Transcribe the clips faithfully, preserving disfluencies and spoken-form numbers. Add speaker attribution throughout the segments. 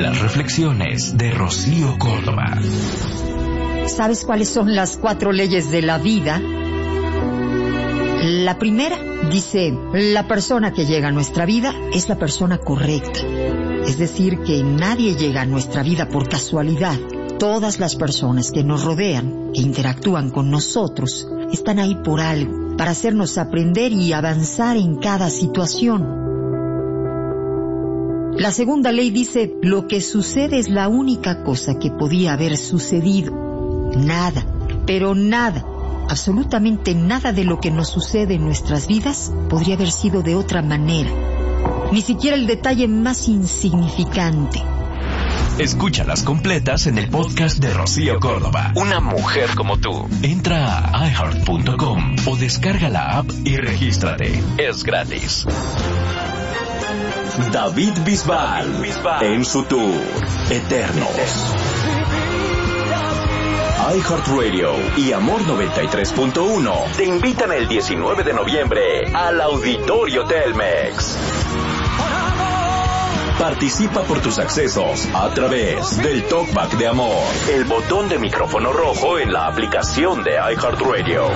Speaker 1: Las reflexiones de Rocío Córdoba.
Speaker 2: ¿Sabes cuáles son las cuatro leyes de la vida? La primera dice, la persona que llega a nuestra vida es la persona correcta. Es decir, que nadie llega a nuestra vida por casualidad. Todas las personas que nos rodean, que interactúan con nosotros, están ahí por algo, para hacernos aprender y avanzar en cada situación. La segunda ley dice, lo que sucede es la única cosa que podía haber sucedido. Nada, pero nada, absolutamente nada de lo que nos sucede en nuestras vidas podría haber sido de otra manera. Ni siquiera el detalle más insignificante.
Speaker 1: Escúchalas completas en el podcast de Rocío Córdoba. Una mujer como tú. Entra a i heart punto com o descarga la app y regístrate. Es gratis. David Bisbal, en su tour Eternos. iHeartRadio y Amor noventa y tres punto uno te invitan el diecinueve de noviembre al Auditorio Telmex. Participa por tus accesos a través del Talkback de Amor, el botón de micrófono rojo en la aplicación de iHeartRadio.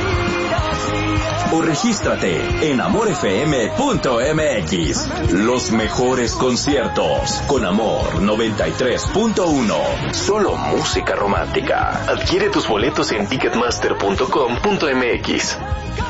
Speaker 1: O regístrate en amor f m punto m x. Los mejores conciertos con Amor noventa y tres punto uno. Solo música romántica. Adquiere tus boletos en ticketmaster punto com punto m x.